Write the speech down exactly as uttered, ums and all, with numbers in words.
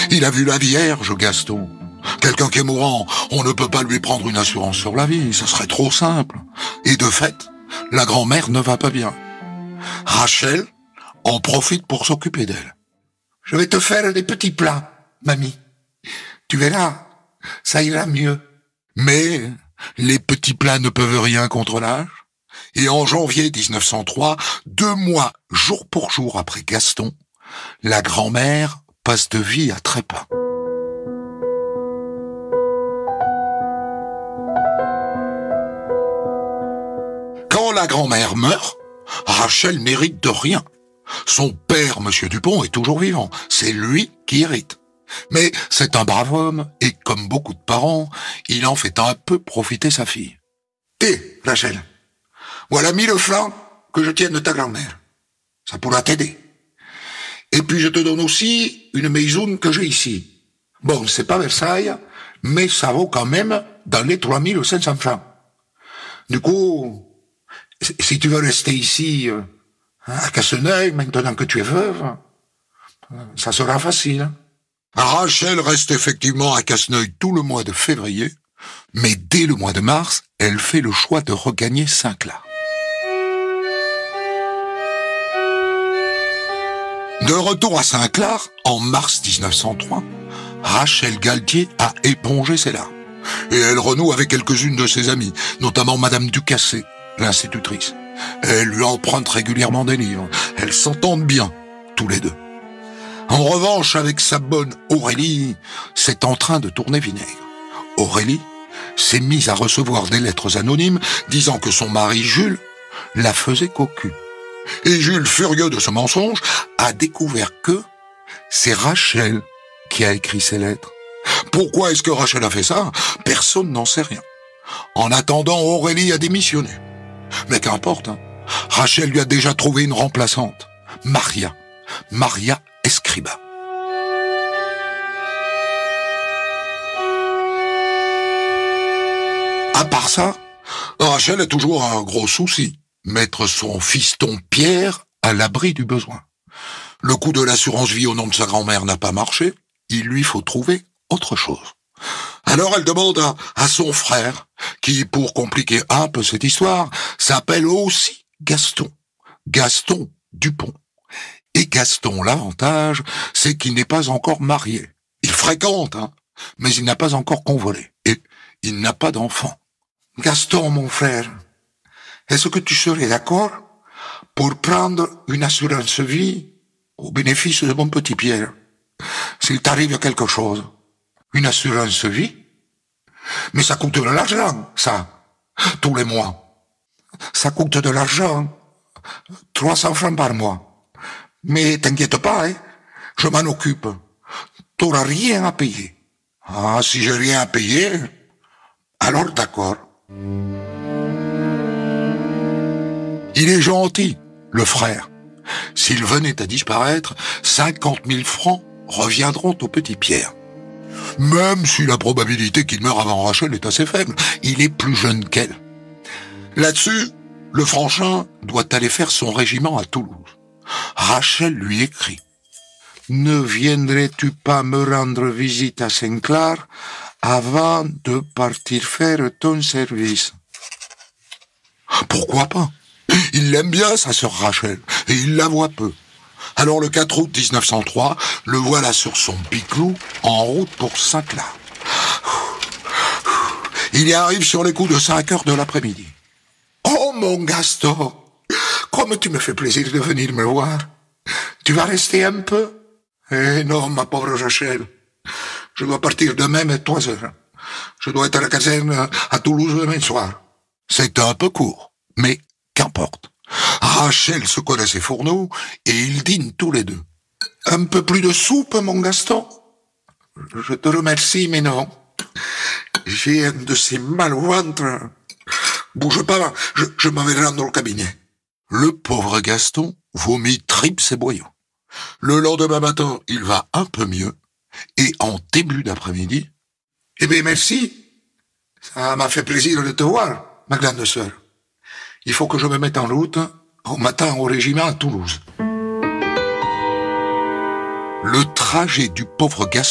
Il a vu la Vierge, Gaston. Quelqu'un qui est mourant, on ne peut pas lui prendre une assurance sur la vie, ça serait trop simple. Et de fait, la grand-mère ne va pas bien. Rachel en profite pour s'occuper d'elle. Je vais te faire des petits plats, mamie. Tu verras, ça ira mieux. Mais les petits plats ne peuvent rien contre l'âge. Et en janvier dix-neuf cent trois, deux mois jour pour jour après Gaston, la grand-mère passe de vie à trépas. Quand la grand-mère meurt, Rachel n'hérite de rien. Son père, Monsieur Dupont, est toujours vivant. C'est lui qui hérite. Mais c'est un brave homme, et comme beaucoup de parents, il en fait un peu profiter sa fille. « Hé, Rachel, voilà mille francs que je tiens de ta grand-mère. Ça pourra t'aider. Et puis je te donne aussi une maison que j'ai ici. Bon, c'est pas Versailles, mais ça vaut quand même dans les trois mille cinq cents francs. Du coup, si tu veux rester ici, à Casseneuil, maintenant que tu es veuve, ça sera facile. » Rachel reste effectivement à Casseneuil tout le mois de février, mais dès le mois de mars, elle fait le choix de regagner Saint-Clar. De retour à Saint-Clar, en mars dix-neuf cent trois, Rachel Galtier a épongé ses larmes. Et elle renoue avec quelques-unes de ses amies, notamment Madame Ducassé, l'institutrice. Elle lui emprunte régulièrement des livres. Elles s'entendent bien, tous les deux. En revanche, avec sa bonne Aurélie, c'est en train de tourner vinaigre. Aurélie s'est mise à recevoir des lettres anonymes disant que son mari Jules la faisait cocu. Et Jules, furieux de ce mensonge, a découvert que c'est Rachel qui a écrit ces lettres. Pourquoi est-ce que Rachel a fait ça? Personne n'en sait rien. En attendant, Aurélie a démissionné. Mais qu'importe, hein. Rachel lui a déjà trouvé une remplaçante, Maria, Maria Escriba. À part ça, Rachel a toujours un gros souci, mettre son fiston Pierre à l'abri du besoin. Le coup de l'assurance vie au nom de sa grand-mère n'a pas marché, il lui faut trouver autre chose. Alors elle demande à, à son frère, qui, pour compliquer un peu cette histoire, s'appelle aussi Gaston. Gaston Dupont. Et Gaston, l'avantage, c'est qu'il n'est pas encore marié. Il fréquente, hein, mais il n'a pas encore convolé. Et il n'a pas d'enfant. Gaston, mon frère, est-ce que tu serais d'accord pour prendre une assurance vie au bénéfice de mon petit Pierre, s'il t'arrive quelque chose? Une assurance vie? Mais ça coûte de l'argent, ça, tous les mois. Ça coûte de l'argent, trois cents francs par mois. Mais t'inquiète pas, hein, je m'en occupe. T'auras rien à payer. Ah, si j'ai rien à payer, alors d'accord. Il est gentil, le frère. S'il venait à disparaître, cinquante mille francs reviendront au petit Pierre. Même si la probabilité qu'il meure avant Rachel est assez faible, il est plus jeune qu'elle. Là-dessus, le Franchin doit aller faire son régiment à Toulouse. Rachel lui écrit « Ne viendrais-tu pas me rendre visite à Saint-Clar avant de partir faire ton service ?» Pourquoi pas? Il l'aime bien, sa sœur Rachel, et il la voit peu. Alors le quatre août dix-neuf cent trois, le voilà sur son biclou, en route pour Saint-Clar. Il y arrive sur les coups de cinq heures de l'après-midi. « Oh mon Gaston, comme tu me fais plaisir de venir me voir. Tu vas rester un peu? » « Eh non, ma pauvre Rachel. Je dois partir demain à trois heures. Je dois être à la caserne à Toulouse demain soir. » C'est un peu court, mais qu'importe. Rachel se connaît ses fourneaux et ils dînent tous les deux. « Un peu plus de soupe, mon Gaston? »« Je te remercie, mais non. J'ai un de ces mal au ventre. Bouge pas, je, je m'en vais rendre au cabinet. » Le pauvre Gaston vomit tripes et boyaux. Le lendemain matin, il va un peu mieux, et en début d'après-midi, « Eh bien, merci. Ça m'a fait plaisir de te voir, ma grande sœur. Il faut que je me mette en route au matin au régiment à Toulouse. » Le trajet du pauvre Gaston